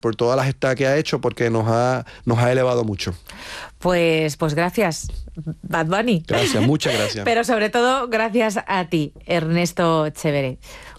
por todas las gestas que ha hecho, porque nos ha elevado mucho. Pues gracias, Bad Bunny. Gracias, muchas gracias. Pero sobre todo, gracias a ti, Ernesto Cheveret.